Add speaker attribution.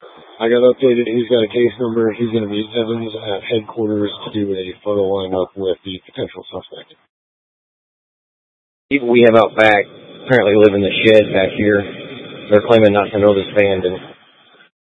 Speaker 1: I got updated. He's got a case number. He's going to meet Evans at headquarters to do a photo lineup with the potential suspect.
Speaker 2: People we have out back apparently live in the shed back here. They're claiming not to know this abandoned.